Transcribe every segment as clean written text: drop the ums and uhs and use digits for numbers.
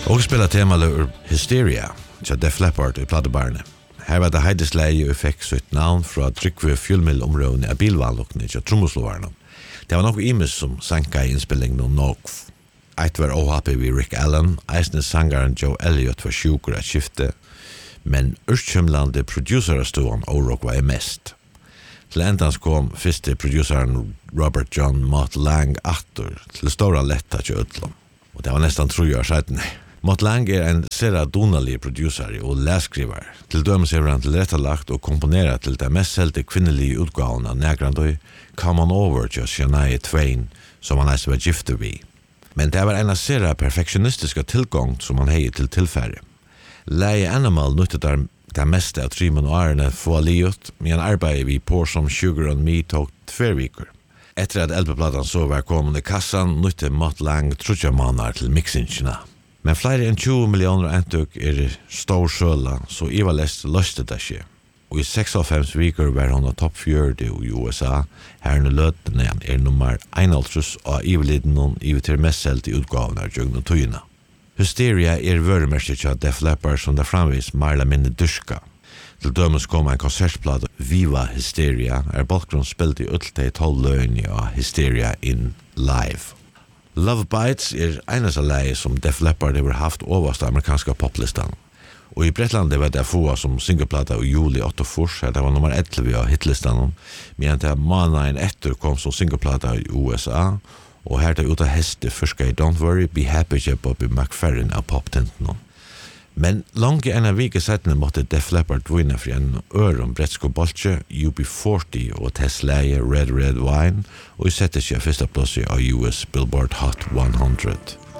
Och spela temalur Hysteria, tja Def Leppard i platebarne. Her var det heidesleie og fikk sitt navn fra Tryggve fjellmillområdene av bilvannlokkene tja tromoslovarene. Det var nok imes som sanka i innspillingen om nok. Eit var ohappy vi Rick Allen, eisne sangaren Joe Elliott var sjukur at skifte, men urskjumlande produceraståan O'Rourke var mest. Til endans kom første produceren Robert John Mutt Lang attor til stora letta til utlom. Og det var nästan 3 år siden. Mutt Lang en sera donalig producer og læskriver. Til dømes han tilrettelagt og komponerat til det mest selte kvinnelige utgaven av Negrandøy, Come On Over til Shania Twain, som han var gifte vi. Men det var en sera perfektionistiska tillgång som han hei til tilfære. Leie Animal nyttet det meste av 3 måneder få livet, men arbeidet vi på som Sugar on Me tog 2 veker. Etter at LP-platan så var kommende kassan, nytte Mutt Lang 3 måneder til mixingene. Men flere enn 20 millioner entøk stor søla, så Iva Lest løste det ikke. Og i 56 veker var hun av topp 40 i USA. Herne løtene nummer 1 av Iveliden i til mest selv i utgaven av Jøgn og Tøyene. Hysteria vøremerket av Def Leppard som det framvis mer eller mindre dyrka. Til dømes kom en konsertplate Viva Hysteria, bakgrunn spilt i utelte 12 løgn av Hysteria in live. Love Bites eneste leie som Def Leppard har haft overst amerikanska poplistan. Og i Bretlandet var det få som singleplata i juli 84, det var nummer 11 av hitlistan, men det måneden etter kom som singleplata i USA, og her det ut av heste først i Don't Worry, Be Happy til Bobby McFerrin av poptenten. Men langt en av vike settene måtte Def Leppard vinne for en øron bretsko bolche, UB40 og Tesla Red Red Wine, og i sette seg første plass av US Billboard Hot 100.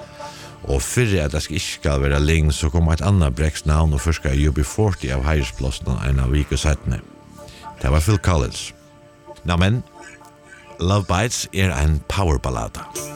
Og fyrre at det skal være ling, så kom et annet breks navn og først i UB40 av heirsplassen en av vike settene. Det var Phil Collins. Men Love Bites en powerballada.